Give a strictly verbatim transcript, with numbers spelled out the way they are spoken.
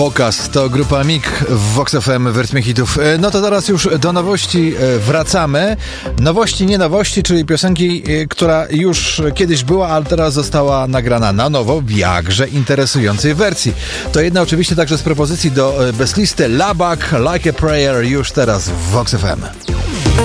Pokaz to grupa Mig w Vox F M w rytmie hitów. No to teraz już do nowości wracamy. Nowości, nie nowości, czyli piosenki, która już kiedyś była, ale teraz została nagrana na nowo w jakże interesującej wersji. To jedna oczywiście także z propozycji do bezlisty Labak, Like a Prayer już teraz w Vox F M.